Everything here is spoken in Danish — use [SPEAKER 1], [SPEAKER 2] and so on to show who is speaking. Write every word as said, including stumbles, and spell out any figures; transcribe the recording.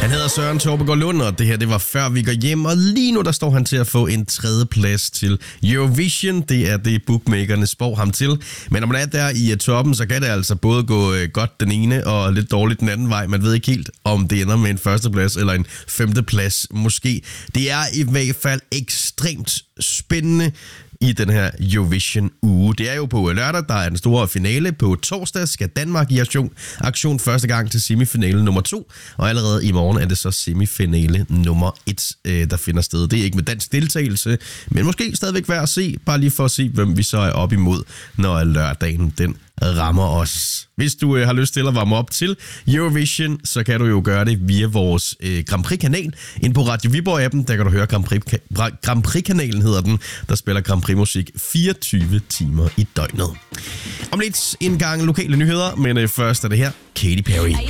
[SPEAKER 1] Han hedder Søren Tobbegaard Lund, og det her det var før vi går hjem, og lige nu der står han til at få en tredje plads til Eurovision. Det er det, bookmakerne spår ham til. Men når man er der i toppen, så kan det altså både gå godt den ene og lidt dårligt den anden vej. Man ved ikke helt, om det ender med en førsteplads eller en femteplads måske. Det er i hvert fald ekstremt spændende i den her Eurovision-uge. Det er jo på lørdag, der er den store finale. På torsdag skal Danmark i aktion, aktion første gang til semifinale nummer to, og allerede i morgen er det så semifinale nummer et, øh, der finder sted. Det er ikke med dansk deltagelse, men måske stadigvæk værd at se, bare lige for at se, hvem vi så er op imod, når lørdagen den rammer os. Hvis du øh, har lyst til at varme op til Eurovision, så kan du jo gøre det via vores øh, Grand Prix-kanal. Ind på Radio Viborg-appen, der kan du høre Grand, Prix, Grand Prix-kanalen, hedder den. Der spiller Grand Prix-musik fireogtyve timer i døgnet. Om lidt en gang lokale nyheder, men øh, først er det her Katy Perry.